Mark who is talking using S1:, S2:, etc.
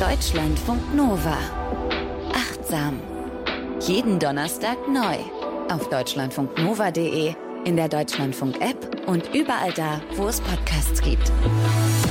S1: Deutschlandfunk Nova. Achtsam. Jeden Donnerstag neu. Auf deutschlandfunknova.de, in der Deutschlandfunk-App und überall da, wo es Podcasts gibt.